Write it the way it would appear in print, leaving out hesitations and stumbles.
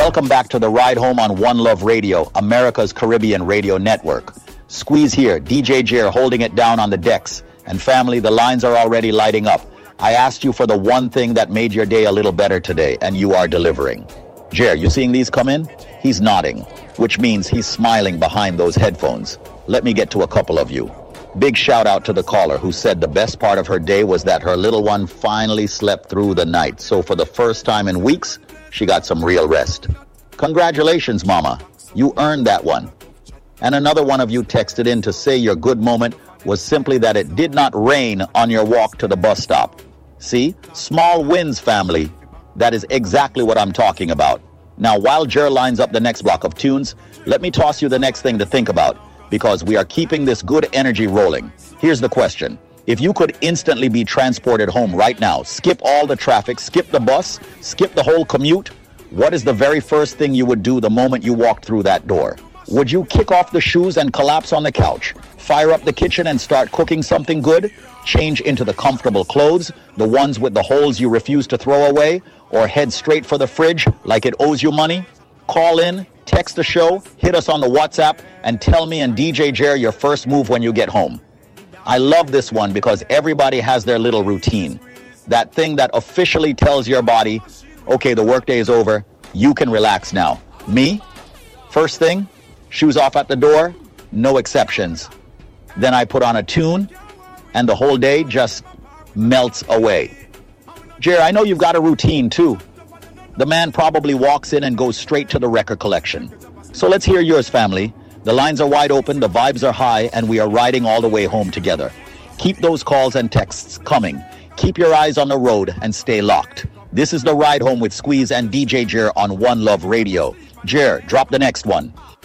Welcome back to the Ride Home on One Love Radio, America's Caribbean radio network. Squeeze here, DJ Jer holding it down on the decks. And family, the lines are already lighting up. I asked you for the one thing that made your day a little better today, and you are delivering. Jer, you seeing these come in? He's nodding, which means he's smiling behind those headphones. Let me get to a couple of you. Big shout out to the caller who said the best part of her day was that her little one finally slept through the night. So for the first time in weeks, she got some real rest. Congratulations, Mama. You earned that one. And another one of you texted in to say your good moment was simply that it did not rain on your walk to the bus stop. See? Small wins, family. That is exactly what I'm talking about. Now, while Jer lines up the next block of tunes, let me toss you the next thing to think about, because we are keeping this good energy rolling. Here's the question. If you could instantly be transported home right now, skip all the traffic, skip the bus, skip the whole commute, what is the very first thing you would do the moment you walked through that door? Would you kick off the shoes and collapse on the couch? Fire up the kitchen and start cooking something good? Change into the comfortable clothes, the ones with the holes you refuse to throw away? Or head straight for the fridge like it owes you money? Call in, text the show, hit us on the WhatsApp, and tell me and DJ Jer your first move when you get home. I love this one because everybody has their little routine. That thing that officially tells your body, okay, the workday is over, you can relax now. Me? First thing, shoes off at the door, no exceptions. Then I put on a tune, and the whole day just melts away. Jer, I know you've got a routine too. The man probably walks in and goes straight to the record collection. So let's hear yours, family. The lines are wide open, the vibes are high, and we are riding all the way home together. Keep those calls and texts coming. Keep your eyes on the road and stay locked. This is the Ride Home with Squeeze and DJ Jer on One Love Radio. Jer, drop the next one.